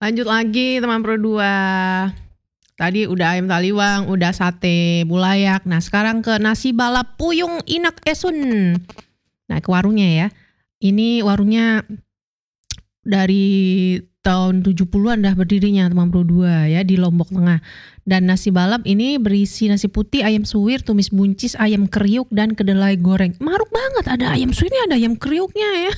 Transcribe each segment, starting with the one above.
Lanjut lagi teman Pro 2. Tadi udah ayam taliwang, udah sate bulayak. Nah sekarang ke nasi balap puyung inak esun. Nah ke warungnya ya. Ini warungnya dari tahun 70-an dah berdirinya teman Pro 2 ya di Lombok Tengah. Dan nasi balap ini berisi nasi putih, ayam suwir, tumis buncis, ayam kriuk, dan kedelai goreng. Maruk banget, ada ayam suwirnya, ada ayam kriuknya ya.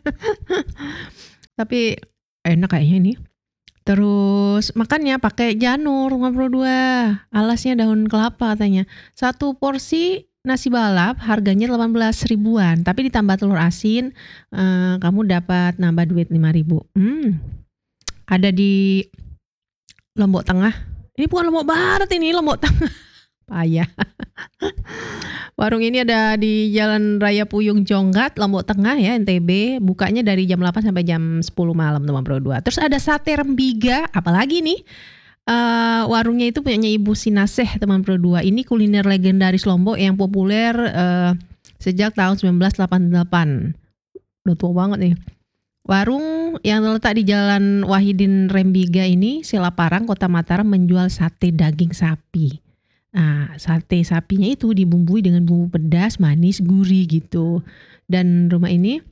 Tapi enak kayaknya ini. Terus makannya pakai janur teman Pro 2. Alasnya daun kelapa katanya. Satu porsi nasi balap harganya 18 ribuan, tapi ditambah telur asin kamu dapat nambah duit 5.000. Ada di Lombok Tengah. Ini bukan Lombok Barat, ini Lombok Tengah. Payah. Warung ini ada di Jalan Raya Puyung Jonggat, Lombok Tengah ya, NTB. Bukanya dari jam 8 sampai jam 10 malam teman Pro 2. Terus ada sate rembiga, apalagi nih? Warungnya itu punyanya Ibu Sinaseh teman Pro 2. Ini kuliner legendaris Lombok yang populer sejak tahun 1988. Udah tua banget nih. Warung yang terletak di Jalan Wahidin Rembiga ini, Silaparang, Kota Mataram, menjual sate daging sapi. Nah, sate sapinya itu dibumbui dengan bumbu pedas, manis, gurih gitu. Dan rumah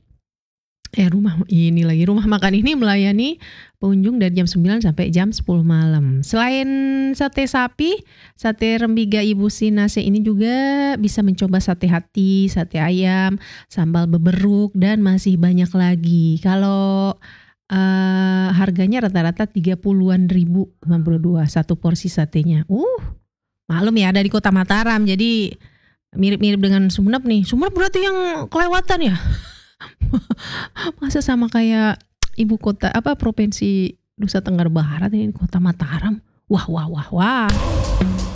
makan ini melayani pengunjung dari jam 9 sampai jam 10 malam. Selain sate sapi, sate rembiga Ibu Sinase ini juga bisa mencoba sate hati, sate ayam, sambal beberuk, dan masih banyak lagi. Kalau harganya rata-rata 30-an ribu 92 satu porsi satenya. Maklum ya, ada di Kota Mataram, jadi mirip-mirip dengan Sumenep nih. Sumenep berarti yang kelewatan ya? Masa sama kayak ibu kota provinsi Nusa Tenggara Barat ini Kota Mataram. Wah.